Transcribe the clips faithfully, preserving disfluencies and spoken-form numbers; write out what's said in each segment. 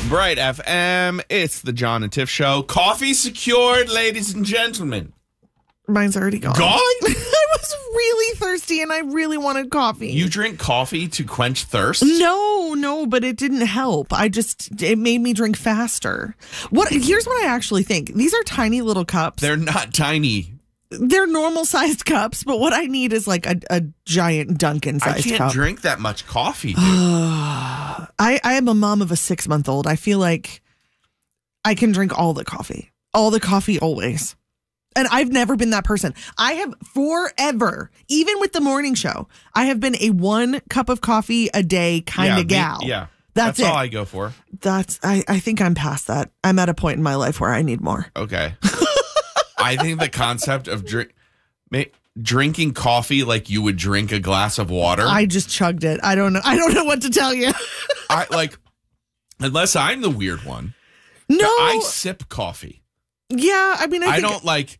Bright F M, it's the John and Tiff Show. Coffee secured, ladies and gentlemen. Mine's already gone. Gone? I was really thirsty and I really wanted coffee. You drink coffee to quench thirst? No, no, but it didn't help. I just, it made me drink faster. What? Here's what I actually think. These are tiny little cups. They're not tiny. They're normal sized cups, but what I need is like a, a giant Dunkin' sized I can't cup. drink that much coffee, dude. I, I am a mom of a six month old. I feel like I can drink all the coffee, all the coffee always. And I've never been that person. I have forever, even with the morning show, I have been a one cup of coffee a day kind of yeah, gal. Me, yeah. That's, That's it. all I go for. That's, I, I think I'm past that. I'm at a point in my life where I need more. Okay. I think the concept of drink, drinking coffee like you would drink a glass of water. I just chugged it. I don't know. I don't know what to tell you. I like, unless I'm the weird one. No. I sip coffee. Yeah. I mean, I, I think don't like.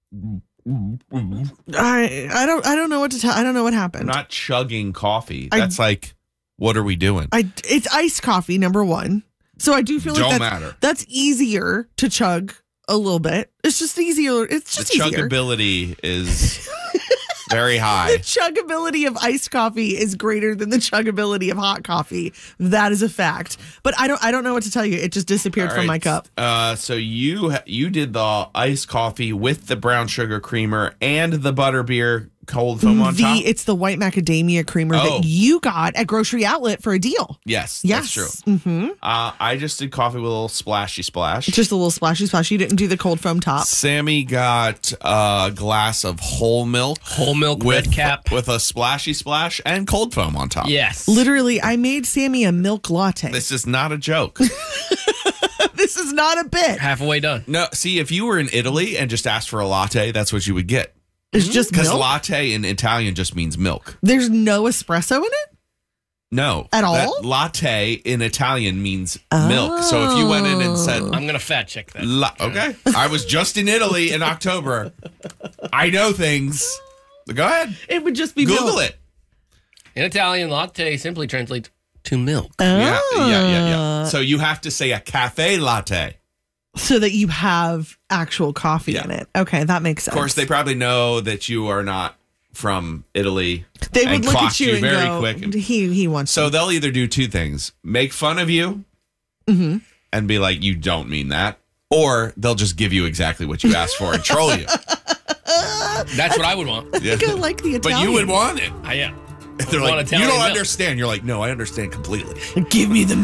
I I don't I don't know what to tell. I don't know what happened. I'm not chugging coffee. I- That's like, what are we doing? I it's iced coffee, number one. So I do feel like Don't that's, matter. that's easier to chug a little bit. It's just easier. It's The just easier. chuggability is very The high. chuggability of iced coffee is greater than the chuggability of hot coffee. That is a fact. But I don't I don't know what to tell you. It just disappeared All from right. my cup. Uh, so you ha- you did the iced coffee with the brown sugar creamer and the butterbeer cold foam on the top. it's the white macadamia creamer Oh. that you got at Grocery Outlet for a deal. Yes, Yes. that's true. Mm-hmm. Uh, I just did coffee with a little splashy splash. Just a little splashy splash. You didn't do the cold foam top. Sammy got a glass of whole milk, Whole milk with red cap. with a splashy splash and cold foam on top. Yes. Literally, I made Sammy a milk latte. This is not a joke. This is not a bit. Halfway done. No, see, if you were in Italy and just asked for a latte, that's what you would get. It's just Because milk. latte in Italian just means milk. There's no espresso in it? No. At that all? Latte in Italian means milk. So if you went in and said, I'm going to fact check that. La- okay, I was just in Italy in October. I know things. Go ahead. It would just be Google milk. it. In Italian, latte simply translates to milk. Yeah, yeah, yeah, Ah. yeah. So you have to say a cafe latte. So that you have actual coffee Yeah. in it. Okay, that makes sense. Of course, they probably know that you are not from Italy. They and would look clock at you, and very go, quick. he, he wants So to. they'll either do two things: make fun of you Mm-hmm. and be like, "You don't mean that," or they'll just give you exactly what you asked for and troll you. That's what I would want. I think I like the Italian. But you would want it. I am. If they're Want like, Italian you don't milk. understand. You're like, no, I understand completely. Give me the